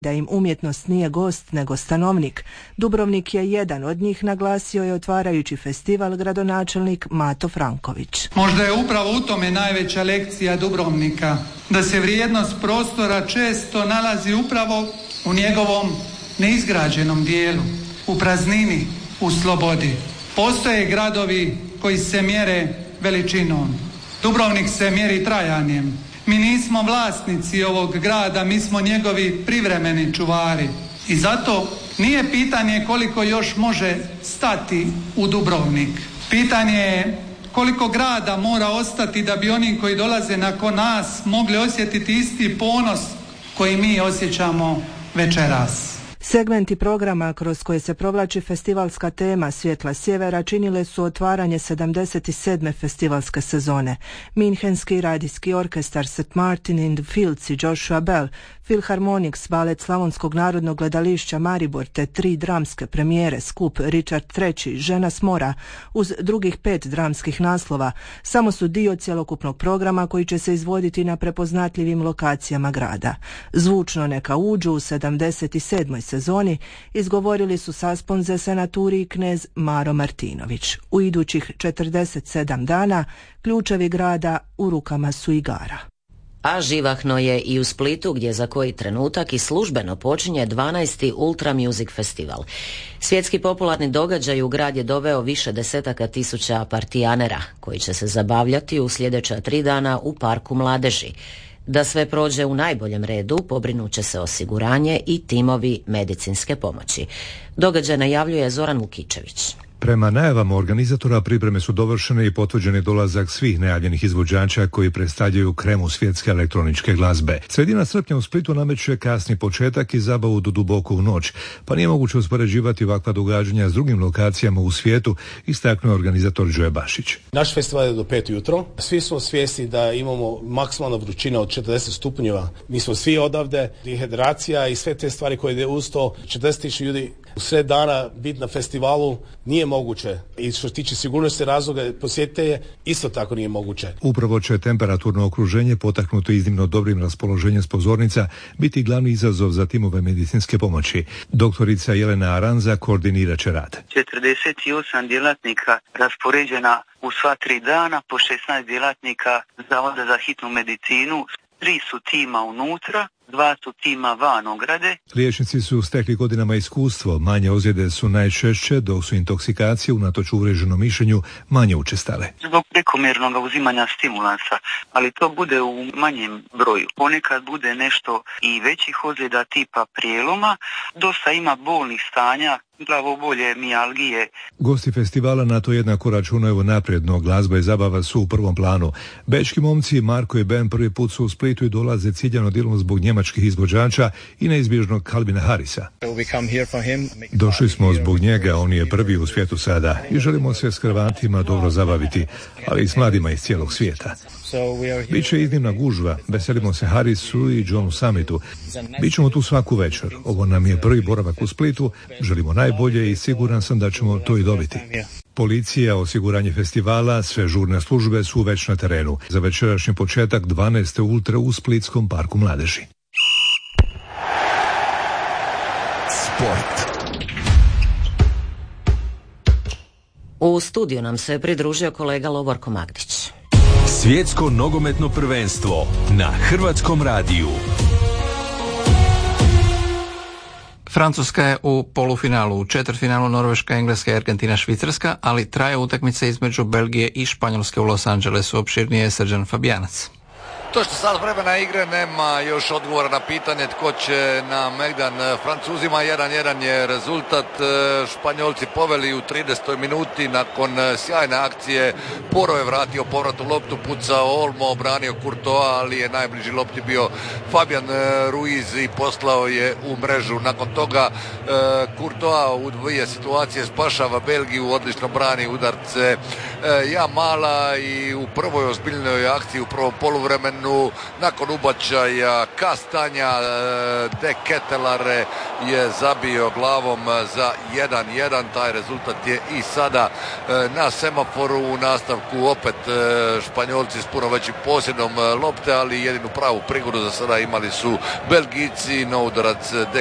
da im umjetnost nije gost nego stanovnik. Dubrovnik je jedan od njih, naglasio je otvarajući festival gradonačelnik Mato Franković. Možda je upravo u tome najveća lekcija Dubrovnika, da se vrijednost prostora često nalazi upravo u njegovom neizgrađenom dijelu, u praznini, u slobodi. Postoje gradovi koji se mjere veličinom. Dubrovnik se mjeri trajanjem. Mi nismo vlasnici ovog grada, mi smo njegovi privremeni čuvari. I zato nije pitanje koliko još može stati u Dubrovnik. Pitanje je koliko grada mora ostati da bi oni koji dolaze nakon nas mogli osjetiti isti ponos koji mi osjećamo večeras. Segmenti programa kroz koje se provlači festivalska tema Svjetla sjevera činile su otvaranje 77. festivalske sezone. Minhenski radijski orkestar St. Martin in the Fields i Joshua Bell, Philharmonics, balet Slavonskog narodnog gledališća Maribor te 3 dramske premijere, skup Richard III, Žena s mora, uz drugih 5 dramskih naslova, samo su dio cjelokupnog programa koji će se izvoditi na prepoznatljivim lokacijama grada. Zvučno neka uđu u 77. sezoni izgovorili su Sasponze senaturi i knez Maro Martinović. U idućih 47 dana ključevi grada u rukama su igara. A živahno je i u Splitu, gdje za koji trenutak i službeno počinje 12. Ultra Music Festival. Svjetski popularni događaj u grad je doveo više desetaka tisuća partijanera, koji će se zabavljati u sljedeća 3 dana u Parku mladeži. Da sve prođe u najboljem redu, pobrinut će se osiguranje i timovi medicinske pomoći. Događaj najavljuje Zoran Vukičević. Prema najavama organizatora pripreme su dovršene i potvrđen je dolazak svih najavljenih izvođača koji predstavljaju kremu svjetske elektroničke glazbe. Sredina srpnja u Splitu nameće kasni početak i zabavu do duboko u noć, pa nije moguće uspoređivati ovakva događanja s drugim lokacijama u svijetu, istaknuo organizator Đoje Bašić. Naš festival je do 5 jutro. Svi smo svjesni da imamo maksimalna vrućina od 40 stupnjeva. Mi smo svi odavde, dehidracija i sve te stvari koje ide uz to. 40.000 ljudi u sred dana biti na festivalu nije moguće. I što se tiče sigurnosti razloga posjetitelje, isto tako nije moguće. Upravo će temperaturno okruženje potaknuto iznimno dobrim raspoloženjem s pozornica biti glavni izazov za timove medicinske pomoći. Doktorica Jelena Aranza koordinirat će rad. 48 djelatnika raspoređena u sva 3 dana, po 16 djelatnika Zavoda za hitnu medicinu, 3 su tima unutra, 2 su tima van ograde. Liječnici su stekli godinama iskustvo, manje ozljede su najčešće, dok su intoksikacije unatoč uvriježenom mišljenju manje učestale. Zbog prekomjernog uzimanja stimulansa, ali to bude u manjem broju. Ponekad bude nešto i većih ozljeda tipa prijeloma, dosta ima bolnih stanja, glavobolje, mijalgije. Gosti festivala na to jednako računaju naprijed, no glazba i zabava su u prvom planu. Bečki momci Marko i Ben prvi put su u Splitu i dolaze ciljano dijelom zbog njemačkih izvođača i neizbježnog Calvina Harrisa. Došli smo zbog njega, on je prvi u svijetu sada i želimo se s Hrvatima dobro zabaviti, ali i s mladima iz cijelog svijeta. Biće iznimna gužva, veselimo se Harisu i Johnu Summitu. Bićemo tu svaku večer. Ovo nam je prvi boravak u Splitu, želimo najbolje i siguran sam da ćemo to i dobiti. Policija, osiguranje festivala, sve žurne službe su već na terenu. Za večerašnji početak 12. Ultra u Splitskom parku mladeži. Sport. U studiju nam se pridružio kolega Lovorko Magdić. Svjetsko nogometno prvenstvo na Hrvatskom radiju. Francuska je u polufinalu, u četvrtfinalu Norveška, Engleska i Argentina, Švicarska, ali traje utakmica između Belgije i Španjolske u Los Angelesu. Opširnije Srđan Fabijanac. To što sad vremena igre nema još odgovora na pitanje tko će na Megdan. Francuzima 1-1 je rezultat. Španjolci poveli u 30. minuti nakon sjajne akcije. Poro je vratio povratnu loptu, pucao Olmo, obranio Courtois, ali je najbliži lopti bio Fabian Ruiz i poslao je u mrežu. Nakon toga Courtois u 2 situacije spašava Belgiju, odlično brani udarce Jamala i u prvoj ozbiljnoj akciji u prvom poluvremenu stranu. Nakon ubačaja Kastanja, De Ketelare je zabio glavom za 1-1. Taj rezultat je i sada na semaforu. U nastavku opet Španjolci s puno većim posjedom lopte, ali jedinu pravu prigodu za sada imali su Belgijci. No udarac De